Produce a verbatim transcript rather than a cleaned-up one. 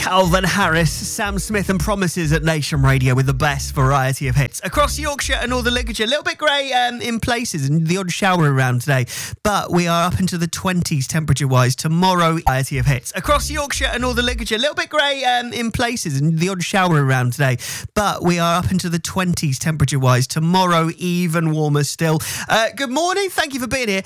Calvin Harris, Sam Smith and Promises at Nation Radio with the best variety of hits. Across Yorkshire and Northern Lincolnshire, a little bit grey um, in places and the odd shower around today, but we are up into the twenties temperature-wise tomorrow. Variety of hits. Across Yorkshire and Northern Lincolnshire, a little bit grey um, in places and the odd shower around today, but we are up into the twenties temperature-wise tomorrow, even warmer still. Uh, good morning, thank you for being here.